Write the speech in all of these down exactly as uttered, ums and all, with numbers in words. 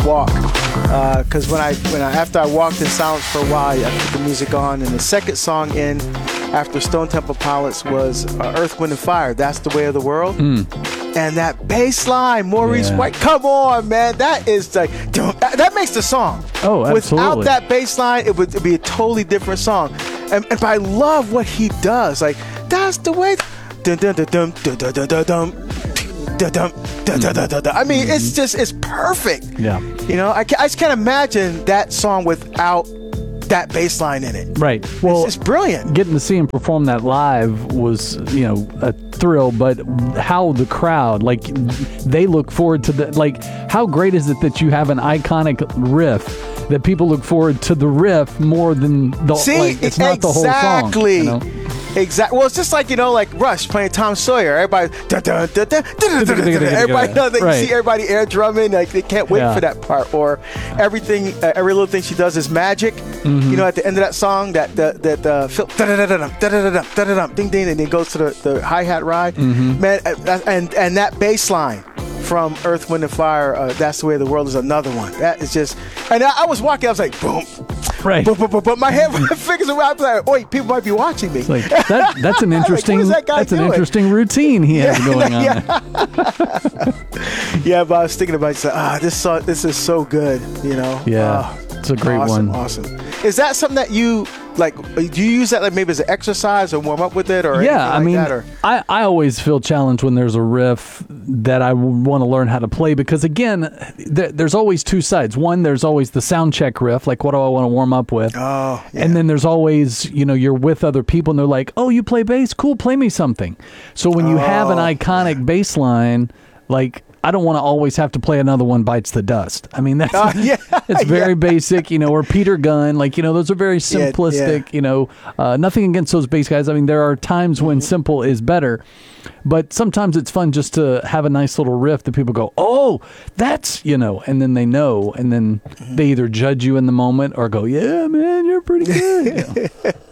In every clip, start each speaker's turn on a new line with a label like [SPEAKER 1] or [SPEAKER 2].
[SPEAKER 1] walk. Because uh, when I when I after I walked in silence for a while, I put the music on, and the second song in after Stone Temple Pilots was uh, Earth, Wind and Fire. That's the Way of the World. Mm. And that bass line, Maurice yeah. White, come on, man. That is like, that, that makes the song.
[SPEAKER 2] Oh, absolutely.
[SPEAKER 1] Without that bass line, it would be a totally different song. And, and but I love what he does. Like, that's the way. Dun, dun, dun, dun, dun, dun, dun, dun, dun. Dun, dun, dun, dun, dun, dun, dun. I mean, mm-hmm. it's just, it's perfect.
[SPEAKER 2] Yeah.
[SPEAKER 1] You know, I, I just can't imagine that song without that bass line in it.
[SPEAKER 2] Right. Well,
[SPEAKER 1] it's, it's brilliant.
[SPEAKER 2] Getting to see him perform that live was, you know, a thrill, but how the crowd, like, they look forward to the, like, how great is it that you have an iconic riff that people look forward to the riff more than the,
[SPEAKER 1] see,
[SPEAKER 2] like, it's not
[SPEAKER 1] exactly.
[SPEAKER 2] the whole song. You know?
[SPEAKER 1] Exactly. Well, it's just like, you know, like Rush playing Tom Sawyer. Everybody, dun, dun, dun, dun, dun, dun, dun, dun, dun. Everybody knows. They right. see everybody air drumming. Like they can't wait yeah. for that part. Or everything, uh, every little thing she does is magic. Mm-hmm. You know, at the end of that song, that the that the Phil, ding ding, and then goes to the, the hi hat ride. Mm-hmm. Man, and and that bass line from Earth, Wind and Fire, uh, That's the Way of the World is another one. That is just, and I, I was walking, I was like, boom.
[SPEAKER 2] Right.
[SPEAKER 1] But, but, but, but my head figures around like, wait, people might be watching me.
[SPEAKER 2] Like, that, that's an interesting
[SPEAKER 1] like, that
[SPEAKER 2] that's
[SPEAKER 1] doing?
[SPEAKER 2] an interesting routine he has
[SPEAKER 1] yeah,
[SPEAKER 2] going on.
[SPEAKER 1] Yeah. yeah, but I was thinking about it, like, ah, this song, this is so good, you know.
[SPEAKER 2] Yeah.
[SPEAKER 1] Oh,
[SPEAKER 2] it's a great
[SPEAKER 1] awesome,
[SPEAKER 2] one.
[SPEAKER 1] Awesome. Is that something that you like? Do you use that like maybe as an exercise or warm up with it, or
[SPEAKER 2] yeah? I
[SPEAKER 1] like
[SPEAKER 2] mean,
[SPEAKER 1] that, or?
[SPEAKER 2] I I always feel challenged when there's a riff that I want to learn how to play because again, th- there's always two sides. One, there's always the sound check riff, like what do I want to warm up with?
[SPEAKER 1] Oh, yeah.
[SPEAKER 2] And then there's always, you know, you're with other people and they're like, oh, you play bass? Cool, play me something. So when you oh, have an iconic yeah. bass line, like. I don't want to always have to play Another One Bites the Dust. I mean, that's uh, yeah, it's very yeah. basic, you know, or Peter Gunn, like, you know, those are very simplistic, yeah, yeah. you know, uh, nothing against those bass guys. I mean, there are times when mm-hmm. simple is better, but sometimes it's fun just to have a nice little riff that people go, oh, that's, you know, and then they know, and then mm-hmm. they either judge you in the moment or go, yeah, man, you're pretty good. You know?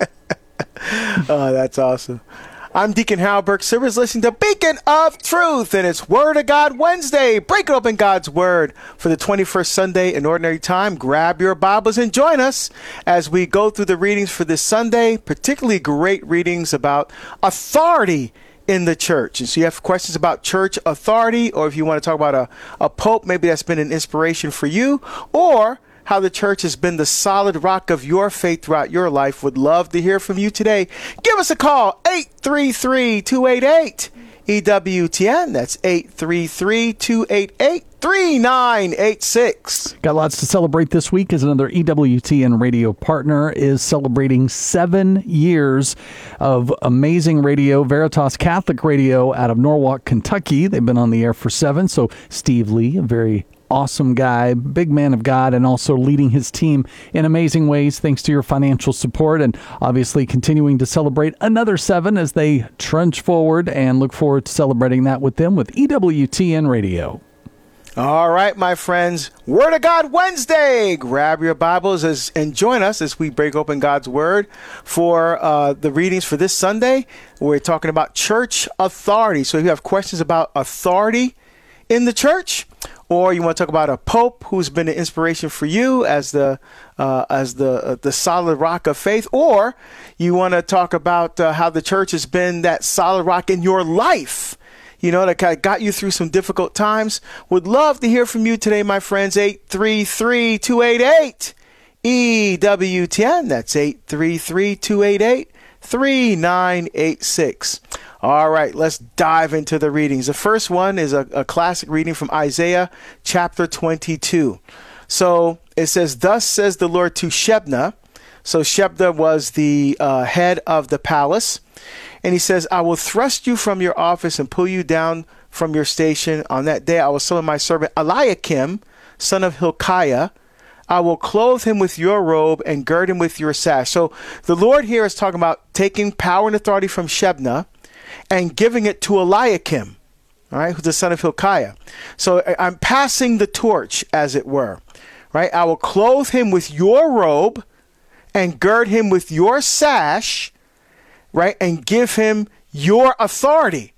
[SPEAKER 1] Oh, that's awesome. I'm Deacon Hal Burke Sivers, listening to Beacon of Truth, and it's Word of God Wednesday. Break it open God's Word for the twenty-first Sunday in Ordinary Time. Grab your Bibles and join us as we go through the readings for this Sunday, particularly great readings about authority in the church. And so you have questions about church authority, or if you want to talk about a, a pope, maybe that's been an inspiration for you, or how the church has been the solid rock of your faith throughout your life. Would love to hear from you today. Give us a call, eight three three, two eight eight, E W T N. That's eight three three, two eight eight, three nine eight six.
[SPEAKER 2] Got lots to celebrate this week as another E W T N radio partner is celebrating seven years of amazing radio, Veritas Catholic Radio out of Norwalk, Kentucky. They've been on the air for seven. So Steve Lee, a very awesome guy, big man of God, and also leading his team in amazing ways thanks to your financial support, and obviously continuing to celebrate another seven as they trudge forward, and look forward to celebrating that with them with E W T N Radio.
[SPEAKER 1] All right, my friends, Word of God Wednesday. Grab your Bibles as, and join us as we break open God's Word for uh, the readings for this Sunday. We're talking about church authority. So if you have questions about authority in the church, or you want to talk about a pope who's been an inspiration for you as the uh, as the uh, the solid rock of faith, or you want to talk about uh, how the church has been that solid rock in your life, you know, that kind of got you through some difficult times, would love to hear from you today, my friends. eight three three, two eight eight, E W T N. That's eight three three, two eight eight, three nine eight six. All right, let's dive into the readings. The first one is a, a classic reading from Isaiah chapter twenty-two. So it says, thus says the Lord to Shebna. So Shebna was the uh, head of the palace. And he says, I will thrust you from your office and pull you down from your station. On that day, I will summon my servant Eliakim, son of Hilkiah. I will clothe him with your robe and gird him with your sash. So the Lord here is talking about taking power and authority from Shebna and giving it to Eliakim, all right, who's the son of Hilkiah. So I'm passing the torch, as it were, right? I will clothe him with your robe and gird him with your sash, right, and give him your authority.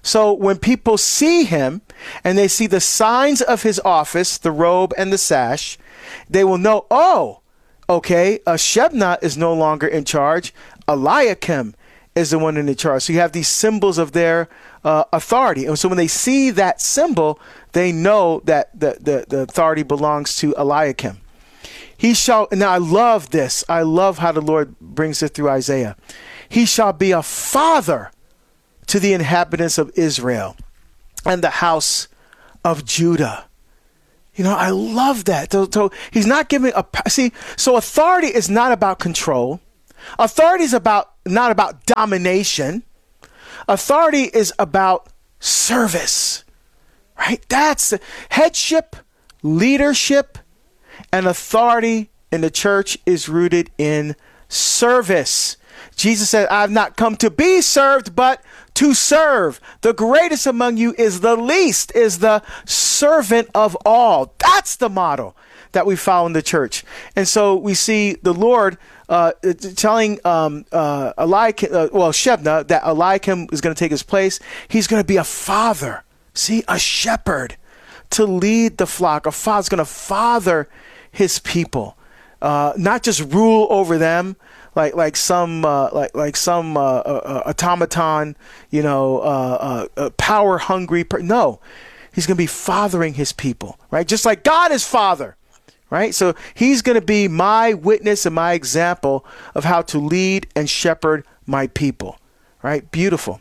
[SPEAKER 1] So when people see him and they see the signs of his office, the robe and the sash, they will know, oh, okay, uh, Shebna is no longer in charge. Eliakim is the one in charge. So you have these symbols of their uh, authority. And so when they see that symbol, they know that the, the, the authority belongs to Eliakim. He shall, now I love this. I love how the Lord brings it through Isaiah. He shall be a father to the inhabitants of Israel and the house of Judah. You know, I love that. So, so he's not giving a, see, so authority is not about control. Authority is about, not about domination. Authority is about service, right? That's the headship, leadership, and authority in the church is rooted in service. Jesus said, I've not come to be served, but to serve. The greatest among you is the least, is the servant of all. That's the model that we follow in the church. And so we see the Lord uh, telling um, uh, Eliakim, uh, well, Shebna, that Eliakim is going to take his place. He's going to be a father, see, a shepherd to lead the flock. A father's going to father his people, uh, not just rule over them, like like some uh, like like some uh, uh, automaton, you know, uh, uh, uh, power hungry. Per- no, he's going to be fathering his people, right? Just like God is father, right? So he's going to be my witness and my example of how to lead and shepherd my people, right? Beautiful.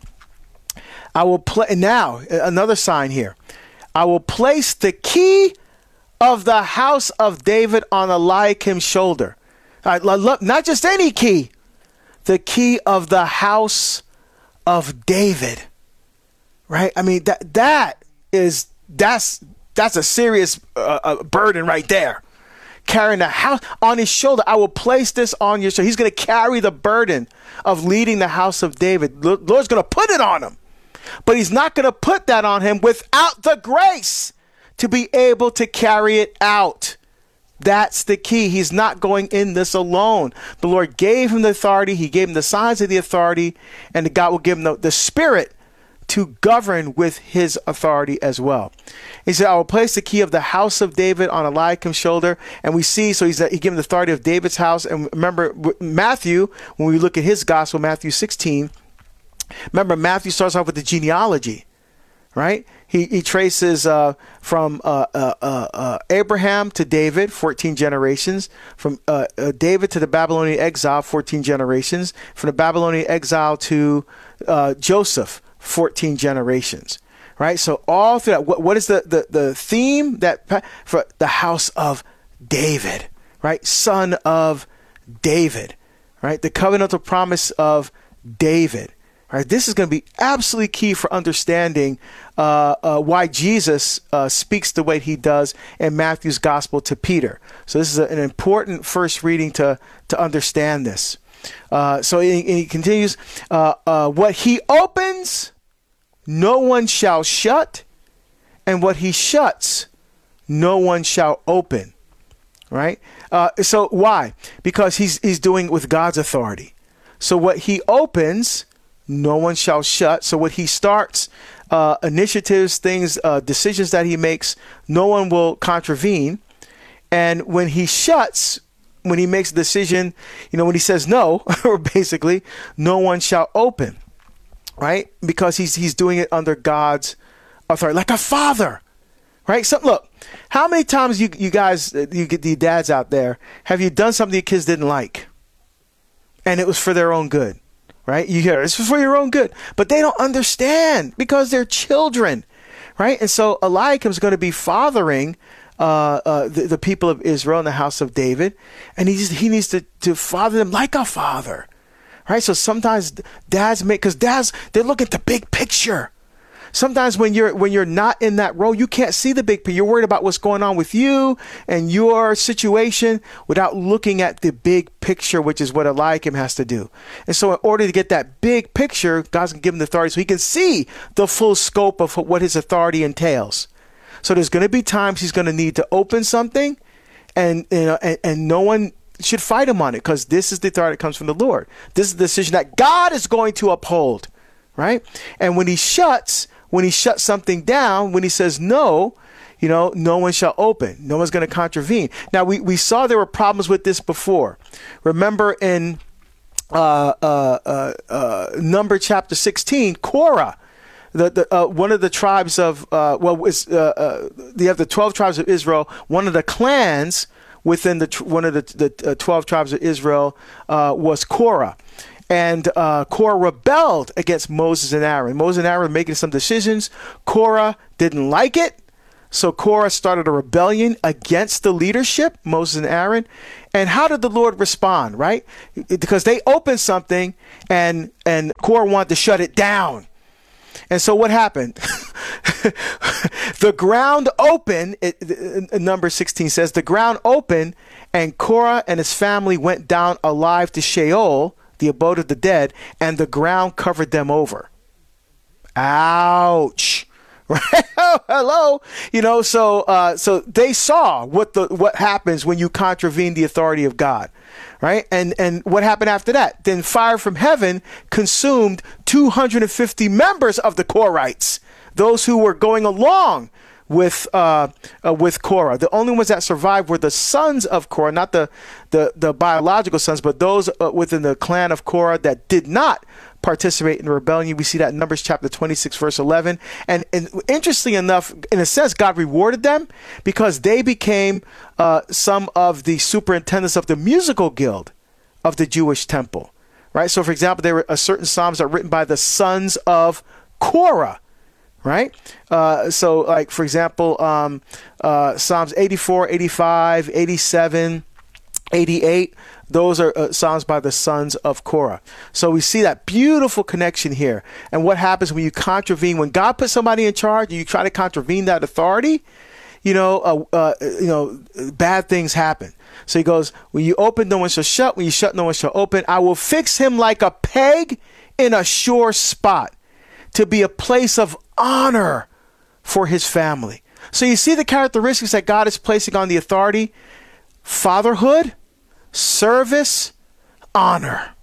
[SPEAKER 1] I will play now. Another sign here. I will place the key of the house of David on Eliakim's shoulder. I love, not just any key, the key of the house of David, right? I mean, that that is, that's, that's a serious uh, uh, burden right there. Carrying the house on his shoulder. I will place this on your shoulder. He's going to carry the burden of leading the house of David. The Lord's going to put it on him, but he's not going to put that on him without the grace to be able to carry it out. That's the key. He's not going in this alone. The Lord gave him the authority. He gave him the signs of the authority, and God will give him the, the spirit to govern with his authority as well. He said, I will place the key of the house of David on Eliakim's shoulder. And we see, so he's he given the authority of David's house. And remember, Matthew, when we look at his gospel, Matthew sixteen, remember, Matthew starts off with the genealogy, right? He, he traces uh, from uh, uh, uh, uh, Abraham to David, fourteen generations. From uh, uh, David to the Babylonian exile, fourteen generations. From the Babylonian exile to uh, Joseph, fourteen generations. Right? So all through that, what, what is the, the, the theme? That for the house of David, right? Son of David, right? The covenantal promise of David. Right, this is going to be absolutely key for understanding uh, uh, why Jesus uh, speaks the way he does in Matthew's gospel to Peter. So this is a, an important first reading to to understand this. Uh, so he, he continues, uh, uh, what he opens, no one shall shut, and what he shuts, no one shall open. Right? Uh, so why? Because he's he's doing it with God's authority. So what he opens, no one shall shut. So what he starts, uh, initiatives, things, uh, decisions that he makes, no one will contravene. And when he shuts, when he makes a decision, you know, when he says no, or basically, no one shall open, right? Because he's he's doing it under God's authority, like a father, right? So look, how many times you you guys, you get the dads out there, have you done something your kids didn't like, and it was for their own good? Right? You hear it's for your own good, but they don't understand because they're children, right? And so Eliakim is going to be fathering uh, uh, the, the people of Israel in the house of David, and he he needs to, to father them like a father, right? So sometimes dads make, because dads, they look at the big picture. Sometimes when you're when you're not in that role, you can't see the big picture. You're worried about what's going on with you and your situation without looking at the big picture, which is what Eliakim has to do. And so in order to get that big picture, God's going to give him the authority so he can see the full scope of what his authority entails. So there's going to be times he's going to need to open something, and you know, and, and no one should fight him on it, because this is the authority that comes from the Lord. This is the decision that God is going to uphold, right? And when he shuts, when he shuts something down, when he says no, you know, no one shall open. No one's going to contravene. Now, we, we saw there were problems with this before. Remember in uh, uh, uh, uh, Number chapter sixteen, Korah, the, the uh, one of the tribes of, uh, well, it's, uh, uh, you have the twelve tribes of Israel. One of the clans within the one of the, the uh, twelve tribes of Israel uh, was Korah. And uh, Korah rebelled against Moses and Aaron. Moses and Aaron were making some decisions. Korah didn't like it. So Korah started a rebellion against the leadership, Moses and Aaron. And how did the Lord respond, right? Because they opened something and, and Korah wanted to shut it down. And so what happened? The ground opened, it, it, number sixteen says, the ground opened and Korah and his family went down alive to Sheol, the abode of the dead, and the ground covered them over. Ouch. Right? Oh, hello. You know, so uh, so they saw what the what happens when you contravene the authority of God. Right. And and what happened after that? Then fire from heaven consumed two hundred fifty members of the Korahites, those who were going along with uh, uh, with Korah. The only ones that survived were the sons of Korah, not the the, the biological sons, but those uh, within the clan of Korah that did not participate in the rebellion. We see that in Numbers chapter twenty-six, verse eleven. And, and interestingly enough, in a sense, God rewarded them because they became uh, some of the superintendents of the musical guild of the Jewish temple. Right. So, for example, there were uh, certain psalms that are written by the sons of Korah. Right. Uh, so, like, for example, um, uh, Psalms eighty-four, eighty-five, eighty-seven, eighty-eight. Those are uh, psalms by the sons of Korah. So we see that beautiful connection here. And what happens when you contravene, when God puts somebody in charge and you try to contravene that authority, you know, uh, uh, you know, bad things happen. So he goes, when you open, no one shall shut. When you shut, no one shall open. I will fix him like a peg in a sure spot to be a place of honor for his family. So you see the characteristics that God is placing on the authority: fatherhood, service, honor,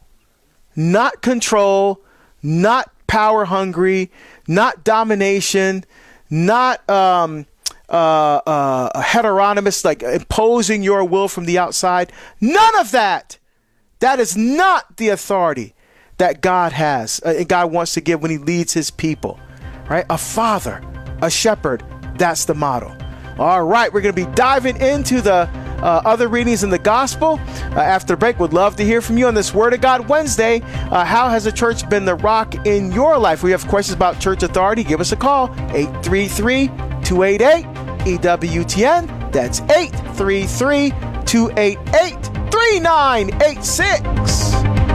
[SPEAKER 1] not control, not power hungry, not domination, not um, uh, uh, heteronomous, like imposing your will from the outside. None of that. That is not the authority that God has uh, and God wants to give when he leads his people, right? A father, a shepherd, that's the model. All right, we're going to be diving into the uh, other readings in the gospel uh, after the break. Would love to hear from you on this Word of God Wednesday. Uh, how has the church been the rock in your life? We have questions about church authority. Give us a call, eight three three, two eight eight, E W T N. That's eight three three, two eight eight, three nine eight six.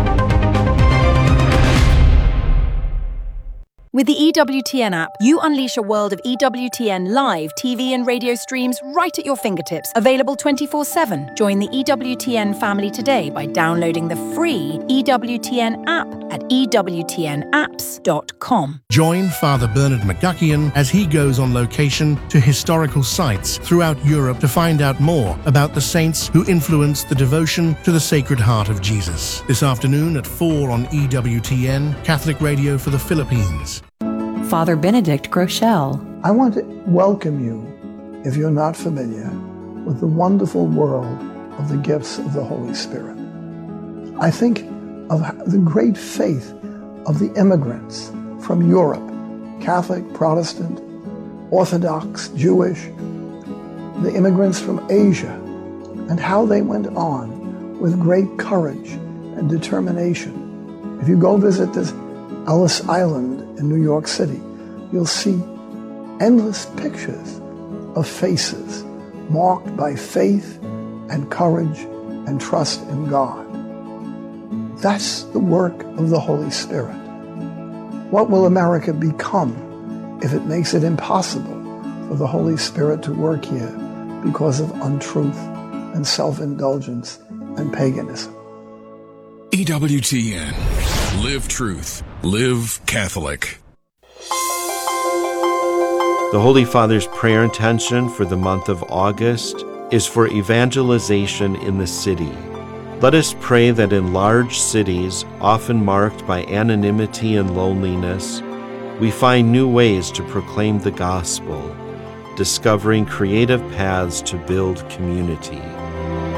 [SPEAKER 3] With the E W T N app, you unleash a world of E W T N live T V and radio streams right at your fingertips, available twenty-four seven. Join the E W T N family today by downloading the free E W T N app at E W T N apps dot com.
[SPEAKER 4] Join Father Bernard McGuckian as he goes on location to historical sites throughout Europe to find out more about the saints who influenced the devotion to the Sacred Heart of Jesus. This afternoon at four on E W T N, Catholic Radio for the Philippines.
[SPEAKER 5] Father Benedict Groeschel.
[SPEAKER 6] I want to welcome you, if you're not familiar, with the wonderful world of the gifts of the Holy Spirit. I think of the great faith of the immigrants from Europe, Catholic, Protestant, Orthodox, Jewish, the immigrants from Asia, and how they went on with great courage and determination. If you go visit this Ellis Island in New York City, you'll see endless pictures of faces marked by faith and courage and trust in God. That's the work of the Holy Spirit. What will America become if it makes it impossible for the Holy Spirit to work here because of untruth and self-indulgence and paganism?
[SPEAKER 7] E W T N. Live truth. Live Catholic.
[SPEAKER 8] The Holy Father's prayer intention for the month of August is for evangelization in the city. Let us pray that in large cities, often marked by anonymity and loneliness, we find new ways to proclaim the gospel, discovering creative paths to build community.